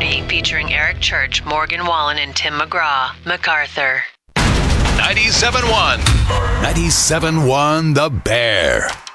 Derby, featuring Eric Church, Morgan Wallen, and Tim McGraw. MacArthur. 97.1. 97.1 The Bear.